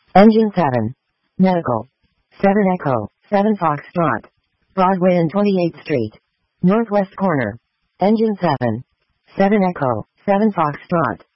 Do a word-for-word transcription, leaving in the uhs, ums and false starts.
Engine seven. Medical. seven Echo, seven Foxtrot. Broadway and twenty-eighth Street. Northwest corner. Engine seven. seven Echo, seven Foxtrot.